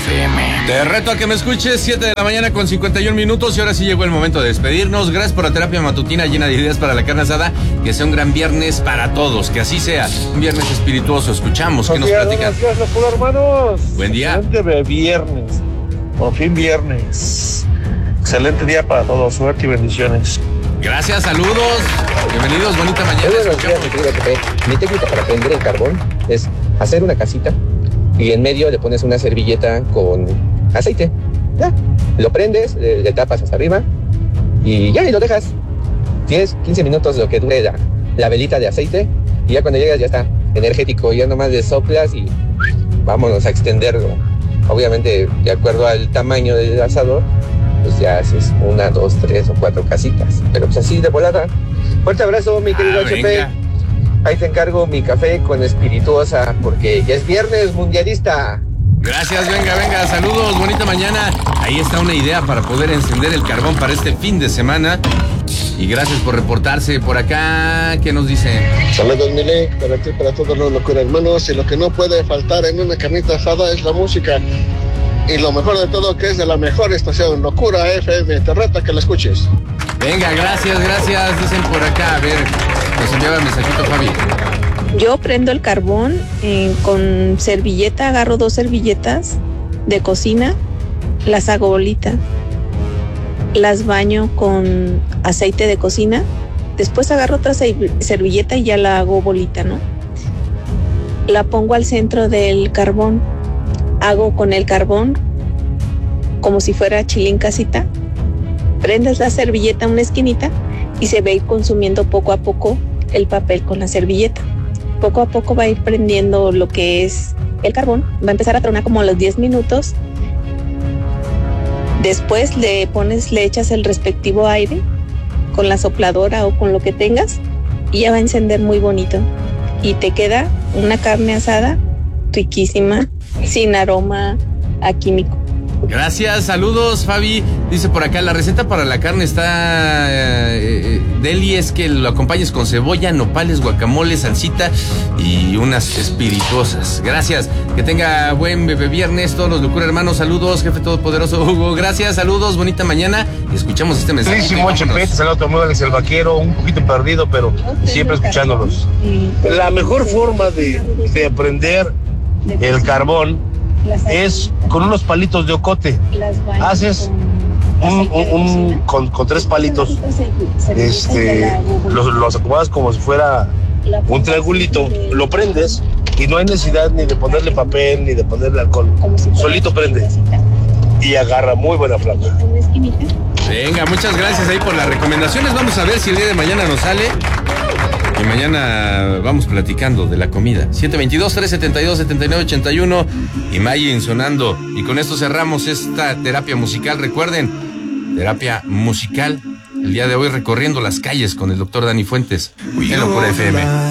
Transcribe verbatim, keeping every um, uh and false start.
F M. Te reto a que me escuches, siete de la mañana con cincuenta y un minutos, y ahora sí llegó el momento de despedirnos. Gracias por la terapia matutina llena de ideas para la carne asada. Que sea un gran viernes para todos, que así sea. Un viernes espirituoso. Escuchamos, ¿qué nos platican? Buenos días, locura, hermanos. Buen día. Excelente viernes. Por fin viernes. Excelente día para todos. Suerte y bendiciones. Gracias, saludos. Bienvenidos, bonita mañana. Muy buenos días, mi querido Pepe. Mi técnica para prender el carbón es hacer una casita y en medio le pones una servilleta con aceite. Ya, lo prendes, le, le tapas hasta arriba y ya, y lo dejas diez, quince minutos, lo que dure la, la velita de aceite, y ya cuando llegas ya está energético, ya nomás le soplas y vámonos a extenderlo. Obviamente, de acuerdo al tamaño del asador, pues ya haces una, dos, tres o cuatro casitas, pero pues así de volada. Fuerte abrazo, mi querido Ah, H P. venga. Ahí te encargo mi café con espirituosa, porque ya es viernes mundialista. Gracias, venga, venga, saludos, bonita mañana. Ahí está una idea para poder encender el carbón para este fin de semana. Y gracias por reportarse por acá. ¿Qué nos dicen? Saludos, Mile, para ti, para todos los locura hermanos. Y lo que no puede faltar en una carnita asada es la música. Y lo mejor de todo, que es de la mejor estación, Locura F M. Te reto a que la escuches. Venga, gracias, gracias. Dicen por acá, a ver, nos enviaba el mensajito Fabi. Yo prendo el carbón eh, con servilleta, agarro dos servilletas de cocina, las hago bolita, las baño con aceite de cocina, después agarro otra servilleta y ya la hago bolita, ¿no? La pongo al centro del carbón, hago con el carbón como si fuera chile en casita, prendes la servilleta a una esquinita y se va a ir consumiendo poco a poco el papel con la servilleta. Poco a poco va a ir prendiendo lo que es el carbón, va a empezar a tronar como a los diez minutos. Después le pones, le echas el respectivo aire con la sopladora o con lo que tengas y ya va a encender muy bonito. Y te queda una carne asada riquísima, sin aroma a químico. Gracias, saludos Fabi. Dice por acá, la receta para la carne está eh, eh, deli, es que lo acompañes con cebolla, nopales, guacamole, salsita y unas espirituosas. Gracias, que tenga buen bebé viernes todos los locura hermanos. Saludos, jefe todopoderoso Hugo. Gracias, saludos, bonita mañana. Y escuchamos este mensaje. Buenísimo, H P. Saludos a todo el mundo, el vaquero, un poquito perdido, pero siempre escuchándolos. La mejor forma de, de aprender el carbón es con unos palitos de ocote. Haces un, un, un con, con tres palitos, este, los, los acomodas como si fuera un triangulito, lo prendes y no hay necesidad ni de ponerle papel ni de ponerle alcohol, solito prende y agarra muy buena flama. Venga, muchas gracias ahí por las recomendaciones. Vamos a ver si el día de mañana nos sale. Y mañana vamos platicando de la comida. siete veintidós, trescientos setenta y dos, setenta y nueve ochenta y uno y Mayin sonando. Y con esto cerramos esta terapia musical. Recuerden, terapia musical. El día de hoy recorriendo las calles con el doctor Dani Fuentes en Locura F M.